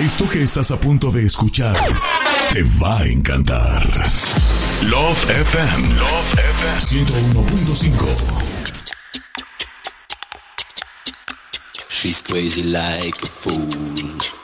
Esto que estás a punto de escuchar te va a encantar. Love FM. Love FM 101.5. She's crazy like a fool.